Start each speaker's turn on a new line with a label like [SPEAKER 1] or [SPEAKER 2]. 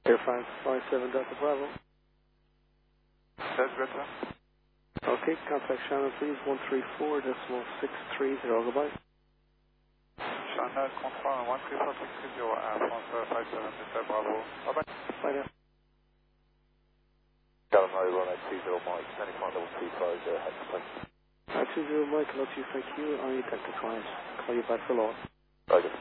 [SPEAKER 1] Air 557 Delta Bravo.
[SPEAKER 2] That's good, sir.
[SPEAKER 1] Okay, contact Shannon, please. 134.630, goodbye.
[SPEAKER 2] Shannon, confirm 134.630, Air France 557 Delta Bravo. Bye-bye.
[SPEAKER 1] Bye now.
[SPEAKER 3] Shannon, over on 20 Mike, 25.250, head to place.
[SPEAKER 1] 20 Mike, hello to you, thank you. I need that to client. Call you back for law.
[SPEAKER 3] Very good.